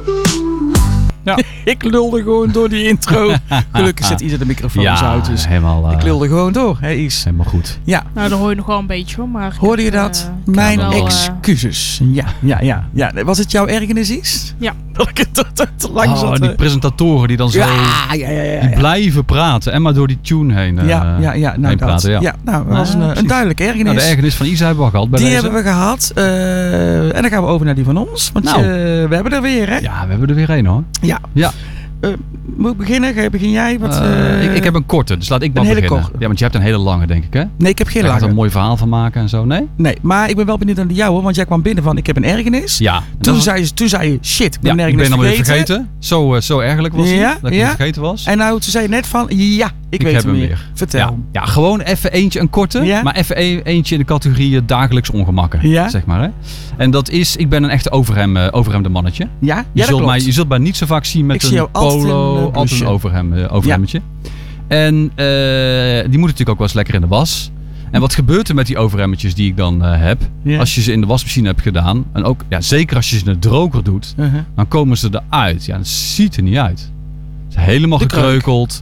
Ja. Ik lulde gewoon door die intro. Gelukkig zet ieder de microfoons uit. Dus helemaal... ik lulde gewoon door, hè Is? Helemaal goed. Ja. Nou, dan hoor je nog wel een beetje hoor. Maar hoorde je dat? Mijn wel, excuses. Ja. Was het jouw ergernis, Is? Ja. Dat ik het te lang zat. Die presentatoren die dan zo... Die blijven praten en maar door die tune heen, nou, praten. Ja. Ja, nou, dat was een duidelijke ergernis. Nou, de ergernis van Isa hebben we al gehad bij die deze. hebben we gehad. En dan gaan we over naar die van ons. Want we hebben er weer, hè? Ja, we hebben er weer één, hoor. Ja. Moet ik beginnen? Begin jij? Ik heb een korte, dus laat ik maar beginnen. Korte. Ja, want je hebt een hele lange, denk ik, hè? Nee, ik heb geen lange. Daar gaat lange. een mooi verhaal van maken en zo, nee? Nee, maar ik ben wel benieuwd naar de jouwe, want jij kwam binnen van ik heb een ergernis. Ja. Toen zei je shit, ik ben een ergernis ik ben hem weer vergeten. Zo ergerlijk was hij, dat ik hem vergeten was. En nou, toen zei je net van, ik weet hem weer. Vertel. Ja, gewoon even eentje, een korte, maar even eentje in de categorie dagelijks ongemakken, zeg maar. Hè? En dat is, ik ben een echte overhemde mannetje. Ja, je zult mij niet zo vaak zien met een polo, altijd een overhemdje. En die moet natuurlijk ook wel eens lekker in de was. En wat gebeurt er met die overhemmetjes die ik dan heb? Yeah. Als je ze in de wasmachine hebt gedaan. En ook, zeker als je ze in de droger doet. Dan komen ze eruit. Ja, dat ziet er niet uit. Het is helemaal gekreukeld.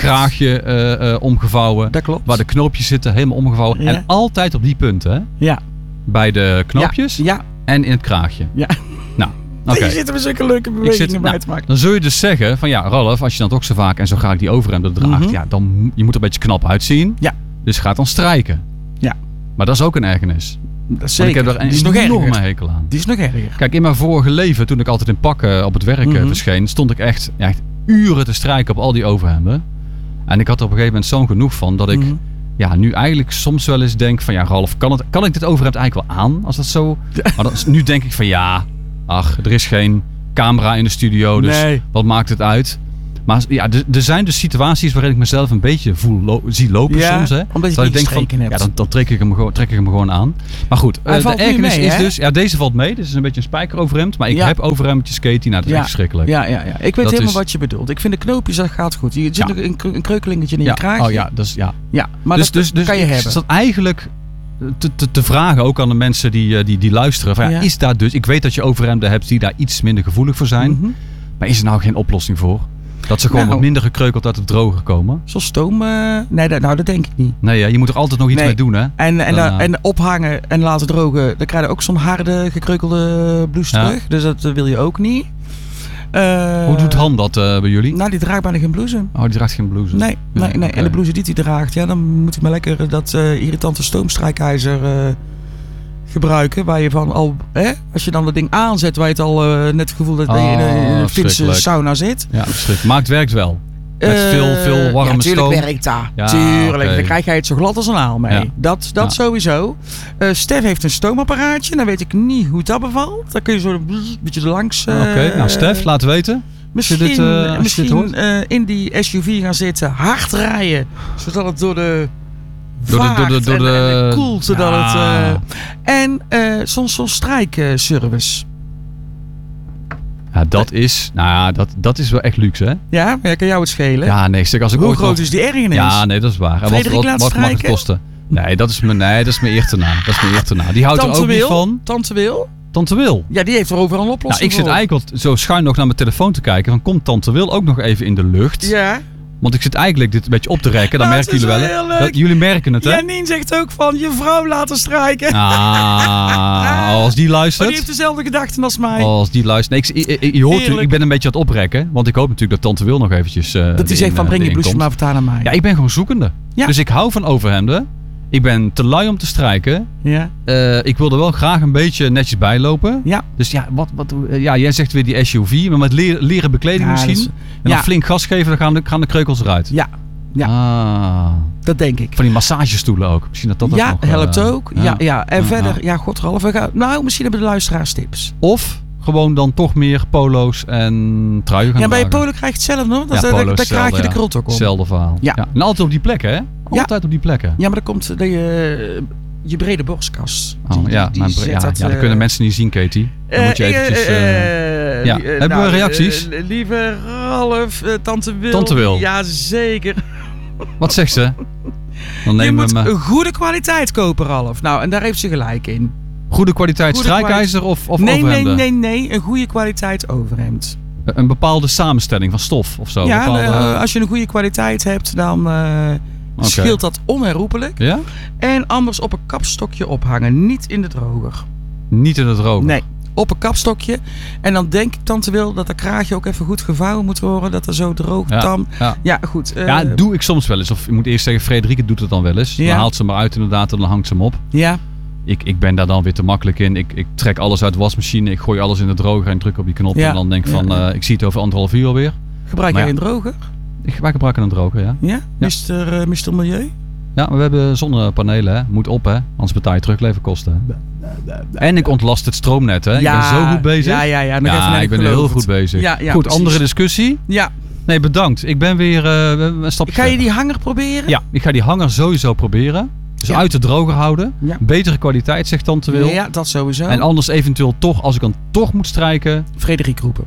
Kraagje omgevouwen. Dat klopt. Waar de knoopjes zitten, helemaal omgevouwen. Yeah. En altijd op die punten. Hè? Ja. Bij de knoopjes en in het kraagje. Ja. Nou. Okay. Je zit er met zulke leuke bewegingen bij te maken. Dan zul je dus zeggen van Ralf, als je dan toch zo vaak en zo graag die overhemden draagt, dan je moet er een beetje knap uitzien. Ja. Dus gaat dan strijken. Ja. Maar dat is ook een ergernis. Zeker. Ik heb er een enorme hekel aan. Die is nog erger. Kijk, in mijn vorige leven, toen ik altijd in pakken op het werk verscheen, stond ik echt uren te strijken op al die overhemden. En ik had er op een gegeven moment zo'n genoeg van dat ik nu eigenlijk soms wel eens denk van Ralf, kan ik dit overhemd eigenlijk wel aan? Als dat zo... Maar nu denk ik van er is geen camera in de studio, dus wat maakt het uit? Maar er zijn dus situaties waarin ik mezelf een beetje zie lopen soms. Hè, omdat je denk van, dan trek ik hem gewoon aan. Maar goed, de ergernis is dus... Ja, deze valt mee. Dit is een beetje een spijkeroverhemd. Maar ik heb overhemdjes, Katie. Nou, dat is echt verschrikkelijk. Ja. Ik weet helemaal wat je bedoelt. Ik vind de knoopjes, dat gaat goed. Je zit een kreukelingetje in je kraagje. Oh ja, dat is... Ja, maar dus kan je hebben. Is dat eigenlijk... Te vragen ook aan de mensen die luisteren. Van, is daar dus... Ik weet dat je overhemden hebt die daar iets minder gevoelig voor zijn. Maar is er nou geen oplossing voor? Dat ze gewoon wat minder gekreukeld uit het droger komen? Zoals stoom? Nee, dat denk ik niet. Nee, je moet er altijd nog iets mee doen, hè? En ophangen en laten drogen. Dan krijg je ook zo'n harde, gekreukelde blouse terug. Dus dat wil je ook niet. Hoe doet Han dat bij jullie? Nou, die draagt bijna geen blouse. Oh, die draagt geen blouse? Nee. Okay. En de blouse die hij draagt, dan moet hij maar lekker dat irritante stoomstrijkijzer gebruiken. Waar je van al, als je dan dat ding aanzet, waar je het al net het gevoel dat je in een Finse sauna zit. Ja, maar het werkt wel. Met veel warme stoom. Tuurlijk werkt dat. Ja, tuurlijk, dan krijg jij het zo glad als een aal mee. Ja. Dat sowieso. Stef heeft een stoomapparaatje. Dan weet ik niet hoe dat bevalt. Dan kun je zo een beetje erlangs... Oké, nou Stef, laat weten. Misschien in die SUV gaan zitten, hard rijden. Zodat het door de... en koelt, zodat het... en soms zo'n strijkservice. Ja, dat is wel echt luxe, hè? Ja, maar kan jou het schelen? Ja, nee, zeg als ik hoe groot is die ergernis? Ja, nee, dat is waar. Wat mag het kosten? Nee, dat is mijn eer te na. Die houdt er ook niet van. Tante Wil? Ja, die heeft er overal een oplossing voor. Ik zit eigenlijk al zo schuin nog naar mijn telefoon te kijken. Van, komt Tante Wil ook nog even in de lucht? Ja. Want ik zit eigenlijk dit een beetje op te rekken. Dan merken jullie wel. Jullie merken het, hè? Janine zegt ook van je vrouw laten strijken. Als die luistert. Die heeft dezelfde gedachten als mij. Als die luistert. Nee, je hoort, ik ben een beetje aan het oprekken. Want ik hoop natuurlijk dat Tante Wil nog eventjes... dat hij zegt van breng je bloesje maar vertaan aan mij. Ja, ik ben gewoon zoekende. Ja. Dus ik hou van overhemden. Ik ben te lui om te strijken. Ja. Ik wil er wel graag een beetje netjes bij lopen. Ja. Dus jij zegt weer die SUV, maar met leren bekleding misschien. En dan flink gas geven, dan gaan de kreukels eruit. Ja. Dat denk ik. Van die massagestoelen ook. Misschien dat nog... Ja, helpt ook. Ja. En verder, Ralf, misschien hebben de luisteraars tips. Of gewoon dan toch meer polo's en truien gaan bij je polo krijg je hetzelfde, hoor. Daar krijg je de krult ook op. Hetzelfde verhaal. Ja. En altijd op die plekken, hè? Altijd op die plekken. Ja, maar dan komt je brede borstkas. Dat kunnen mensen niet zien, Katie. Dan moet je eventjes... hebben we reacties? Lieve Ralf, Tante Wil. Ja, zeker. Wat zegt ze? Dan je moet een goede kwaliteit kopen, Ralf. Nou, en daar heeft ze gelijk in. Goede kwaliteit Goede strijkijzer of Nee, overhemden? nee. Een goede kwaliteit overhemd. Een bepaalde samenstelling van stof of zo? Ja, bepaalde... als je een goede kwaliteit hebt, dan scheelt dat onherroepelijk. Ja? En anders op een kapstokje ophangen. Niet in de droger. Niet in het droger? Nee, op een kapstokje. En dan denk ik tante Wil dat dat kraagje ook even goed gevouwen moet worden. Dat er zo droog dan... Ja, goed. Ja, doe ik soms wel eens. Of ik moet eerst zeggen, Frederike doet het dan wel eens. Ja. Dan haalt ze maar uit inderdaad en dan hangt ze hem op. Ja. Ik ben daar dan weer te makkelijk in. Ik trek alles uit de wasmachine. Ik gooi alles in de droger en druk op die knop. Ja. En dan denk ik van, ik zie het over 1,5 uur alweer. Gebruik Maar jij ja. een droger? Wij gebruiken een droger, ja. Ja? Mr. Milieu? Ja, maar we hebben zonnepanelen, hè. Moet op, hè. Anders betaal je terugleverkosten. En ik ontlast het stroomnet, hè. Ik ben zo goed bezig. Ja. Nog even Ik ben heel goed bezig. Ja, goed, precies. andere discussie. Ja. Nee, bedankt. Ik ben weer een stapje Ga je verder. die hanger proberen? Ja, ik ga die hanger sowieso proberen. Dus Ja. uit de droger houden. Ja. Betere kwaliteit, zegt tante Wil. Ja, dat sowieso. En anders eventueel toch, als ik dan toch moet strijken. Frederik roepen.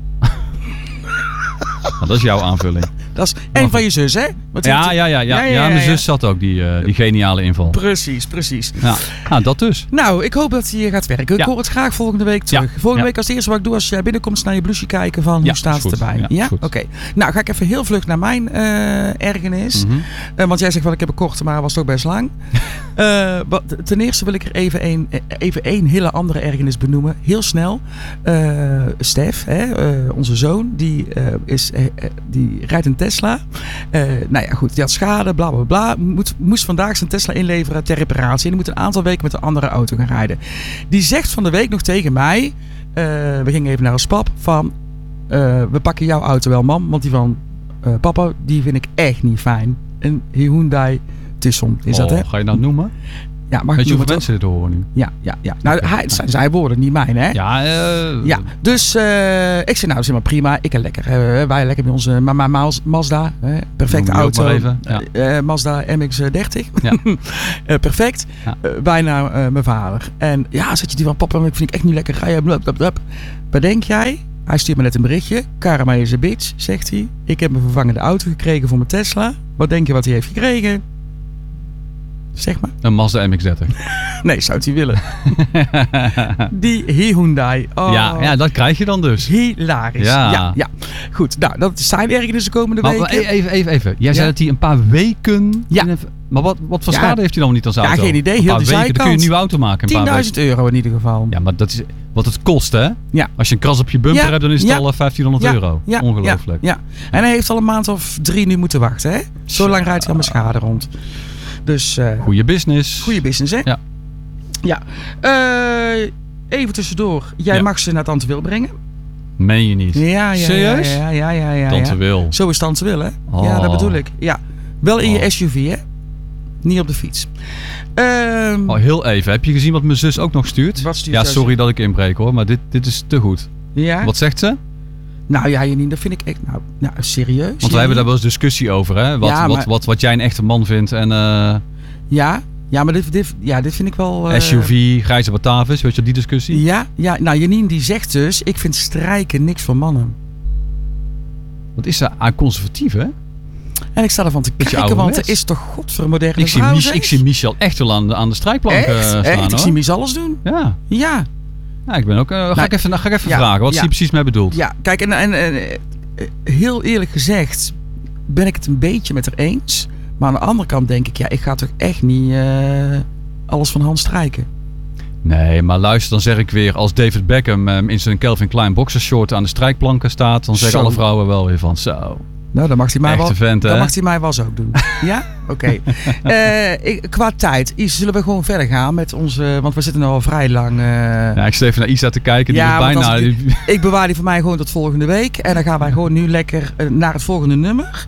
Nou, dat is jouw aanvulling. Dat is een van je zus, hè? Want die heeft- Ja, mijn zus zat ook die geniale inval. Precies. Ja. Nou, dat dus. Nou, ik hoop dat hij gaat werken. Ik Ja. hoor het graag volgende week terug. Ja. Volgende Ja. week als het eerste wat ik doe, als jij binnenkomt, is naar je blouseje kijken van hoe Ja, staat is het goed. erbij. Ja, is goed. Oké. Nou, ga ik even heel vlug naar mijn ergernis. Mhm. Want jij zegt wel, ik heb een korte, maar hij was toch best lang. Ten eerste wil ik er even één hele andere ergernis benoemen. Heel snel. Stef, onze zoon, die rijdt een Tesla. Nou ja, goed, die had schade, bla bla bla. Moest vandaag zijn Tesla inleveren ter reparatie. En die moet een aantal weken met een andere auto gaan rijden. Die zegt van de week nog tegen mij. We gingen even naar een spap. Van, we pakken jouw auto wel, mam. Want die van papa, die vind ik echt niet fijn. Een Hyundai Tucson is dat, hè? Ga je nou noemen? Ja, mag Weet ik je hoeveel noemen, mensen dit horen nu? Ja. Nou, het zijn zijn woorden, niet mijn, hè? Ja, Dus ik zei, nou, zeg maar prima. Ik heb lekker, wij lekker bij onze Mazda. Perfecte Noem die ook auto. maar even, Mazda MX-30. Ja. Perfect. Ja. Bijna mijn vader. En ja, zet je die van papa, ik vind ik echt niet lekker rijden. Blablabla. Wat denk jij? Hij stuurt me net een berichtje. Karma is een bitch, zegt hij. Ik heb een vervangende auto gekregen voor mijn Tesla. Wat denk je wat hij heeft gekregen? Zeg maar. een Mazda MX-30. Nee, zou het hij willen. Die Hyundai. Oh. Ja, dat krijg je dan dus. Hilarisch. Ja. Ja. Goed, nou, dat zijn ergens de komende Maar weken. even. Jij zei dat hij een paar weken... Ja. Maar wat voor Ja. schade heeft hij dan niet aan zijn Ja, auto? geen idee. Een Heel paar die weken, dan kun je zijkant. een nieuwe auto maken. Een paar weken. €10.000 in ieder geval. Ja, maar dat is wat het kost, hè? Ja. Als je een kras op je bumper Ja. hebt, dan is het Ja. al €1.500. Ja. Ongelooflijk. Ja. En hij heeft al een maand of 3 nu moeten wachten, hè? Zo lang rijdt hij al met schade rond. Dus Goeie business. goede business, hè? Ja. Ja. Even tussendoor. Jij Ja. mag ze naar Tante Wil brengen. Meen je niet? Ja. Serieus? Ja. Tante Wil. Zo is Tante Wil, hè? Oh. Ja, dat bedoel ik. Ja. Wel in je Oh. SUV, hè? Niet op de fiets. Oh, heel even. Heb je gezien wat mijn zus ook nog stuurt? Wat stuurt Ja, jouw sorry dat ik inbreek hoor, maar dit is te goed. Ja? Wat zegt ze? Nou ja, Janine, dat vind ik echt... Nou, serieus? Want wij hebben daar wel eens discussie over, hè? Ja, maar- Wat jij een echte man vindt en Ja, maar dit vind ik wel... SUV, grijze Batavis, weet je die discussie? Ja, nou Janine die zegt dus... Ik vind strijken niks voor mannen. Wat is ze aan conservatief, hè? En ik sta ervan te Beetje kijken, want ouderwets. er is toch godvermoderne Ik zie, vrouw, zeg? ik zie Michel echt wel aan de strijkplank staan, Echt? hoor. Ik zie Mies alles doen. Ja. Ja. Ja, ik ben ook... ga ik even ja, vragen, wat ja. is hij precies mee bedoeld? Ja, kijk, en heel eerlijk gezegd ben ik het een beetje met haar eens. Maar aan de andere kant denk ik, ja, ik ga toch echt niet alles van hand strijken. Nee, maar luister, dan zeg ik weer... Als David Beckham in zijn Calvin Klein boxershort aan de strijkplanken staat... dan zeggen Zo. alle vrouwen wel weer van... Zo, Nou, dan mag hij mij echte wel. vent, hè? Dan mag hij mij wel eens ook doen. Ja? Oké. Qua tijd zullen we gewoon verder gaan met onze... Want we zitten nu al vrij lang... Ja, ik zit even naar Isa te kijken. Die Ja, is want bijna... als ik bewaar die van mij gewoon tot volgende week. En dan gaan wij gewoon nu lekker naar het volgende nummer.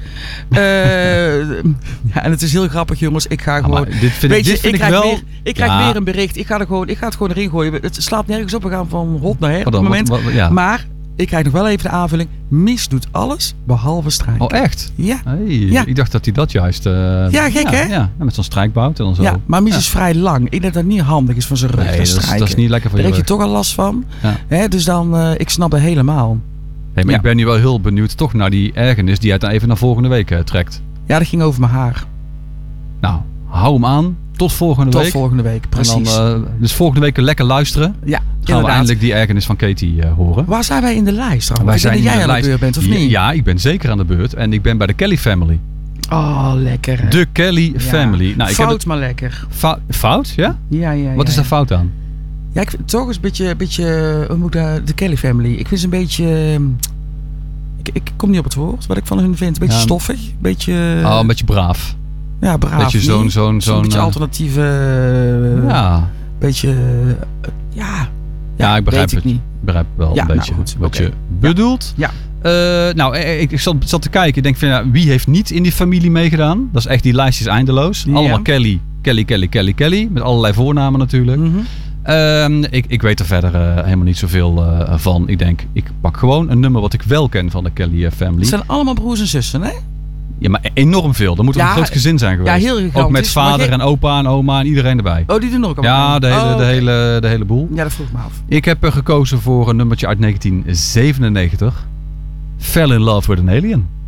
Ja, en het is heel grappig, jongens. Ik ga gewoon... dit vind ik krijg wel... ik krijg weer een bericht. Ik ga het gewoon erin gooien. Het slaat nergens op. We gaan van hot naar her op Wat het dan? moment. Ja. Maar ik krijg nog wel even de aanvulling. Mies doet alles behalve strijken. Oh, echt? Ja. Hey, Ja. Ik dacht dat hij dat juist... Ja, gek, hè? Ja, met zo'n strijkbout en dan zo. Ja, maar Mies is vrij lang. Ik denk dat het niet handig is van zijn rug Nee, te dat strijken. is niet lekker voor Daar je heb je rug. toch al last van. Ja. Hè, dus dan, ik snap het helemaal. Hey, maar Ja. ik ben nu wel heel benieuwd toch naar die ergernis die hij dan even naar volgende week trekt. Ja, dat ging over mijn haar. Nou, hou hem aan. Tot tot volgende Tot week. volgende week, precies. En dan, dus volgende week lekker luisteren. Ja, Gaan we inderdaad. eindelijk die ergernis van Katie horen. Waar zijn wij in de lijst trouwens? Wij Ik denk zijn dat in jij aan de beurt bent, of niet? Ja, ik ben zeker aan de beurt. En ik ben bij de Kelly Family. Oh, lekker. Hè? De Kelly Family. Nou, ik heb Fout, het, maar lekker. fout, ja? Ja. Wat is daar fout aan? Ja, ik vind het toch eens een beetje hoe moet ik de Kelly Family. Ik vind ze een beetje... Ik kom niet op het woord wat ik van hun vind. Een beetje stoffig. Een beetje... een beetje braaf. Ja, braaf. Beetje zo'n beetje alternatieve... ja. Beetje... Ja, ik begrijp weet het. Ik niet. Ik begrijp wel Ja, een nou beetje goed, wat oké. je bedoelt. Ja. Ik zat te kijken. Ik denk van ja, wie heeft niet in die familie meegedaan? Dat is echt, die lijst is eindeloos. Ja. Allemaal Kelly. Met allerlei voornamen natuurlijk. Mhm. Ik weet er verder helemaal niet zoveel van. Ik denk, ik pak gewoon een nummer wat ik wel ken van de Kelly Family. Het zijn allemaal broers en zussen, hè? Ja, maar enorm veel. Er moet een groot gezin zijn geweest. Ja, heel gigantisch. Ook met vader en opa en oma en iedereen erbij. Oh, die doen er ook allemaal Ja, de hele boel. Ja, dat vroeg me af. Ik heb gekozen voor een nummertje uit 1997. Fell in Love with an Alien.